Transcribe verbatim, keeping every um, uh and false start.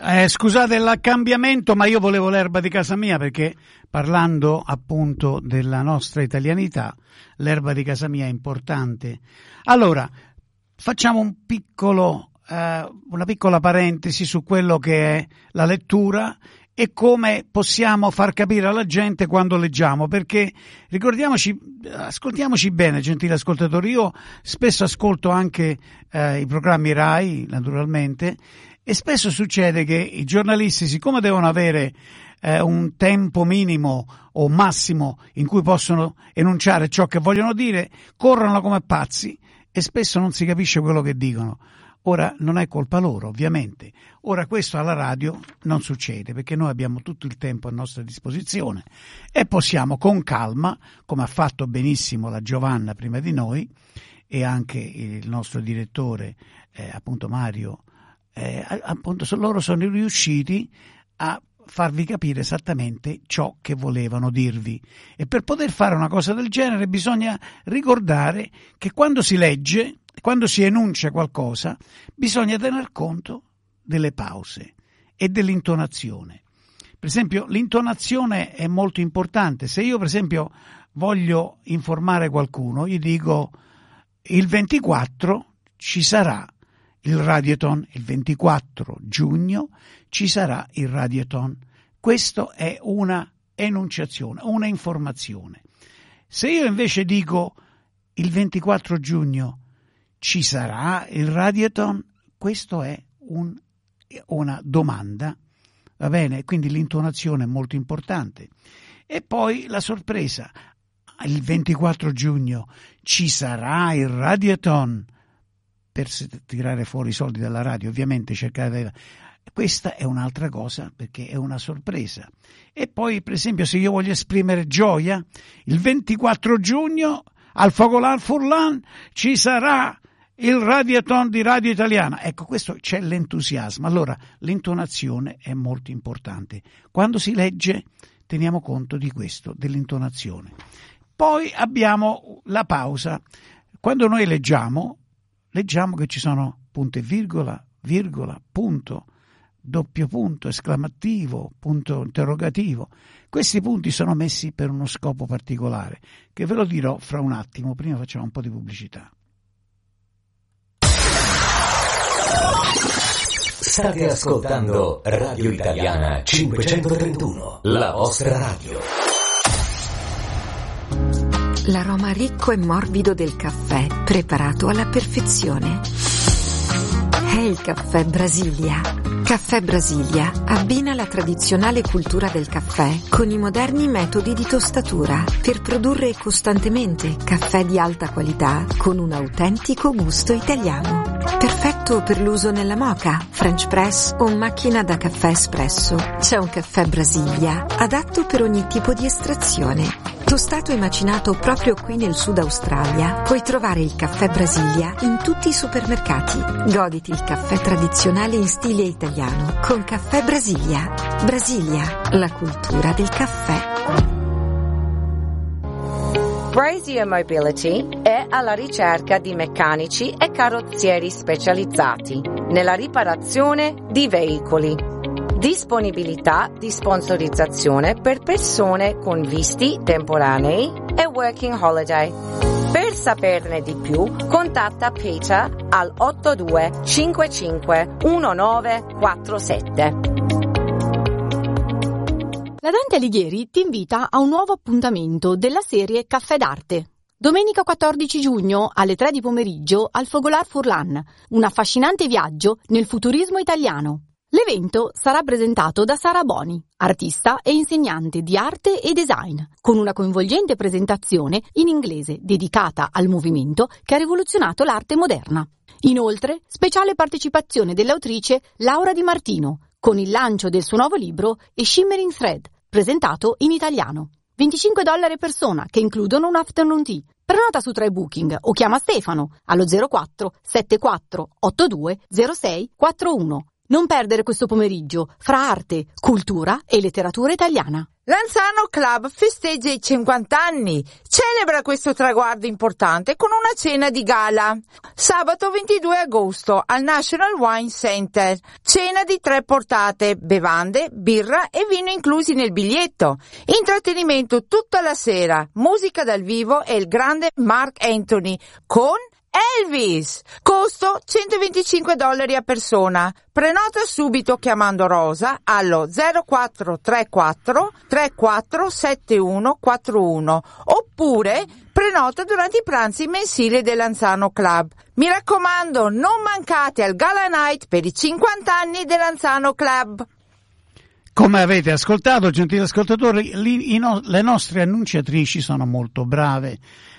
Eh, scusate il cambiamento, ma io volevo l'erba di casa mia perché, parlando appunto della nostra italianità, l'erba di casa mia è importante. Allora, facciamo un piccolo, eh, una piccola parentesi su quello che è la lettura e come possiamo far capire alla gente quando leggiamo, perché ricordiamoci, ascoltiamoci bene, gentili ascoltatori, io spesso ascolto anche eh, i programmi Rai, naturalmente, e spesso succede che i giornalisti, siccome devono avere eh, un tempo minimo o massimo in cui possono enunciare ciò che vogliono dire, corrono come pazzi e spesso non si capisce quello che dicono. Ora, non è colpa loro, ovviamente. Ora, questo alla radio non succede, perché noi abbiamo tutto il tempo a nostra disposizione e possiamo con calma, come ha fatto benissimo la Giovanna prima di noi e anche il nostro direttore, eh, appunto Mario, eh, appunto loro sono riusciti a farvi capire esattamente ciò che volevano dirvi. E per poter fare una cosa del genere bisogna ricordare che quando si legge, quando si enuncia qualcosa, bisogna tener conto delle pause e dell'intonazione. Per esempio, l'intonazione è molto importante. Se io, per esempio, voglio informare qualcuno, gli dico il ventiquattro ci sarà il Radioton, il ventiquattro giugno ci sarà il Radioton. Questo è una enunciazione, una informazione. Se io invece dico il ventiquattro giugno ci sarà il Radioton, questo è un, una domanda, va bene? Quindi l'intonazione è molto importante. E poi la sorpresa, il ventiquattro giugno ci sarà il Radioton, per tirare fuori i soldi dalla radio, ovviamente cercate. Questa è un'altra cosa, perché è una sorpresa. E poi, per esempio, se io voglio esprimere gioia, il ventiquattro giugno al Fogolar Furlan ci sarà il Radioton di Radio Italiana. Ecco, questo c'è l'entusiasmo. Allora, l'intonazione è molto importante. Quando si legge, teniamo conto di questo, dell'intonazione. Poi abbiamo la pausa. Quando noi leggiamo, leggiamo che ci sono punto e virgola, virgola, punto, doppio punto, esclamativo, punto interrogativo. Questi punti sono messi per uno scopo particolare, che ve lo dirò fra un attimo. Prima facciamo un po' di pubblicità. State ascoltando Radio Italiana cinquecentotrentuno, la vostra radio. L'aroma ricco e morbido del caffè, preparato alla perfezione. È il caffè Brasilia. Caffè Brasilia abbina la tradizionale cultura del caffè con i moderni metodi di tostatura per produrre costantemente caffè di alta qualità con un autentico gusto italiano. Perfetto per l'uso nella moka, French press o macchina da caffè espresso. C'è un caffè Brasilia adatto per ogni tipo di estrazione. Tostato e macinato proprio qui nel Sud Australia, puoi trovare il caffè Brasilia in tutti i supermercati. Goditi il caffè tradizionale in stile italiano con Caffè Brasilia. Brasilia, la cultura del caffè. Brazier Mobility è alla ricerca di meccanici e carrozzieri specializzati nella riparazione di veicoli. Disponibilità di sponsorizzazione per persone con visti temporanei e working holiday. Per saperne di più, contatta Peter al otto due cinque cinque uno nove quattro sette. La Dante Alighieri ti invita a un nuovo appuntamento della serie Caffè d'Arte. Domenica quattordici giugno alle tre di pomeriggio al Fogolar Furlan, un affascinante viaggio nel futurismo italiano. L'evento sarà presentato da Sara Boni, artista e insegnante di arte e design, con una coinvolgente presentazione in inglese dedicata al movimento che ha rivoluzionato l'arte moderna. Inoltre, speciale partecipazione dell'autrice Laura Di Martino, con il lancio del suo nuovo libro A Shimmering Thread, presentato in italiano. venticinque dollari a persona, che includono un afternoon tea. Prenota su TryBooking o chiama Stefano allo zero quattro sette quattro otto due zero sei quattro uno. Non perdere questo pomeriggio fra arte, cultura e letteratura italiana. Lanzano Club festeggia i cinquanta anni. Celebra questo traguardo importante con una cena di gala. Sabato ventidue agosto al National Wine Center. Cena di tre portate, bevande, birra e vino inclusi nel biglietto. Intrattenimento tutta la sera, musica dal vivo e il grande Mark Anthony con Elvis. Costo centoventicinque dollari a persona. Prenota subito chiamando Rosa allo zero quattro tre quattro tre quattro sette uno quattro uno oppure prenota durante i pranzi mensili del Lanzano Club. Mi raccomando, non mancate al Gala Night per i cinquanta anni del Lanzano Club. Come avete ascoltato, gentili ascoltatori, li, i no, le nostre annunciatrici sono molto brave.